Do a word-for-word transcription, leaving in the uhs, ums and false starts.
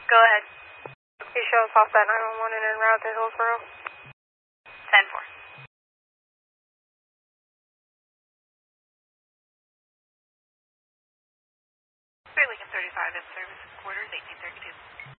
Go ahead. You show us off that nine one one and en route to Hillsboro. ten four. Three Lincoln thirty-five in service, quarters eighteen thirty-two.